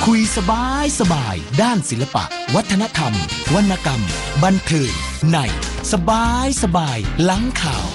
คุยสบายด้านศิลปะวัฒนธรรมวรรณกรรมบันเทิงในสบายหลังข่าว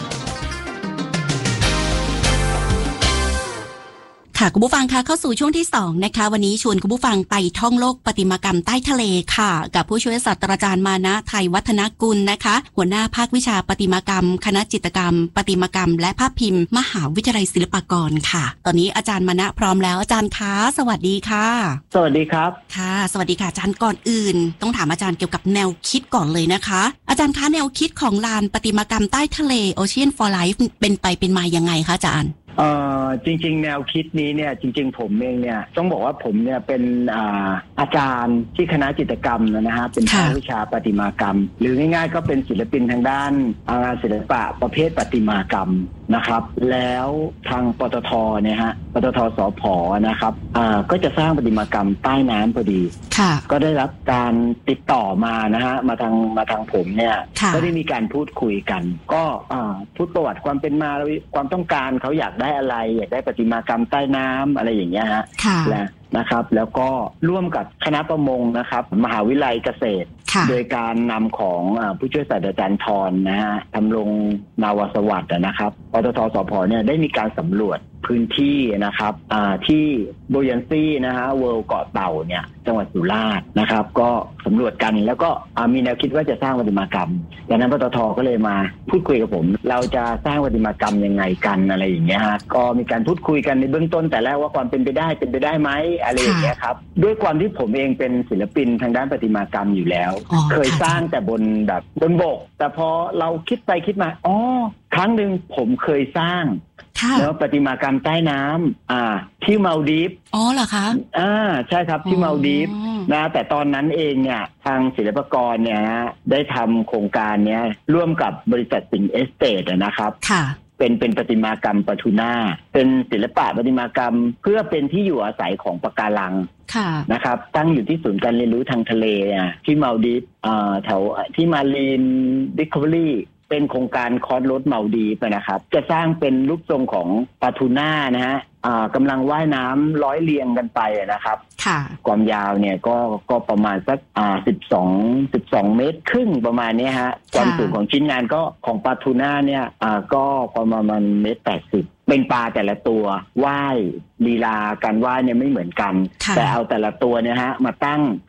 ค่ะคุณผู้ฟังคะเข้าสู่ช่วงที่2นะคะวันนี้ชวนคุณผู้ฟังไปท่องโลกประติมากรรมใต้ทะเลค่ะกับผู้ช่วยศาสตราจารย์มานะไทยวัฒนกุลนะคะหัวหน้าภาควิชาประติมากรรมคณะจิตรกรรมประติมากรรมและภาพพิมพ์มหาวิทยาลัยศิลปากรค่ะตอนนี้อาจารย์มานะพร้อมแล้วอาจารย์คะสวัสดีค่ะสวัสดีครับค่ะสวัสดีค่ะอาจารย์ก่อนอื่นต้องถามอาจารย์เกี่ยวกับแนวคิดก่อนเลยนะคะอาจารย์คะแนวคิดของลานประติมากรรมใต้ทะเล Ocean for Life เป็นไปเป็นมายังไงคะอาจารย์จริงๆแนวคิดนี้เนี่ยจริงๆผมเองเนี่ยต้องบอกว่าผมเนี่ยเป็นอาจารย์ที่คณะจิตรกรรมนะฮะเป็นภาควิชาประติมากรรมหรือง่ายๆก็เป็นศิลปินทางด้านงานศิลปะประเภทประติมากรรมนะครับแล้วทางปตทเนี่ยฮะปตทสผนะครับก็จะสร้างประติมากรรมใต้น้ำพอดีก็ได้รับการติดต่อมานะฮะมาทางผมเนี่ยก็ได้มีการพูดคุยกันก็พูดประวัติความเป็นมาความต้องการเขาอยากได้อะไรอยากได้ประติมากรรมใต้น้ำอะไรอย่างเงี้ยฮะนะครับแล้วก็ร่วมกับคณะประมงนะครับมหาวิทยาลัยเกษตรโดยการนำของผู้ช่วยศาสตราจารย์ธรนะฮะทำรงนาวาสวัสดิ์นะครับปตทสผเนี่ยได้มีการสำรวจพื้นที่นะครับที่โบยันซี่นะฮะเวิลด์เกาะเต่าเนี่ยจังหวัดสุราษฎร์นะครับก็สำรวจกันแล้วก็มีแนวคิดว่าจะสร้างประติมากรรมดังนั้นปตทก็เลยมาพูดคุยกับผมเราจะสร้างประติมากรรมยังไงกันอะไรอย่างเงี้ยฮะก็มีการพูดคุยกันในเบื้องต้นแต่แรกว่าความเป็นไปได้ไหมอะไรอย่างเงี้ยครับด้วยความที่ผมเองเป็นศิลปินทางด้านประติมากรรมอยู่แล้วเคยสร้างแต่บนบกแต่พอเราคิดไปคิดมาครั้งหนึ่งผมเคยสร้างแล้วประติมากรรมใต้น้ำที่มัลดีฟเหรอคะใช่ครับที่มัลดีฟนะแต่ตอนนั้นเองเนี่ยทางศิลปากรเนี่ยได้ทำโครงการเนี้ยร่วมกับบริษัทสิงห์เอสเตทนะครับเป็นประติมากรรมปลาทูน่าเป็นศิลปะประติมากรรมเพื่อเป็นที่อยู่อาศัยของปะการังนะครับตั้งอยู่ที่ศูนย์การเรียนรู้ทางทะเลที่มัลดีฟแถวที่มารีนดิสคัฟเวอรี่เป็นโครงการคอร์สรถมัลดีฟนะครับจะสร้างเป็นรูปทรงของปลาทูน่านะฮะกำลังว่ายน้ำร้อยเรียงกันไปนะครับความยาวเนี่ยก็ประมาณสัก12 เมตรครึ่งประมาณนี้ฮะความสูงของชิ้นงานก็ของปลาทูน่าเนี่ยก็ประมาณ1.80 เป็นปลาแต่ละตัวว่ายลีลาการว่ายเนี่ยไม่เหมือนกันแต่เอาแต่ละตัวเนี่ยฮะมาตั้ง